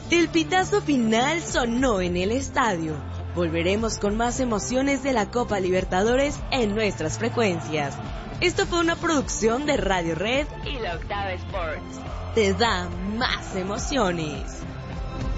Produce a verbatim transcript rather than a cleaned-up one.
El pitazo final sonó en el estadio. Volveremos con más emociones de la Copa Libertadores en nuestras frecuencias. Esto fue una producción de Radio Red y La Octava Sports. Te da más emociones.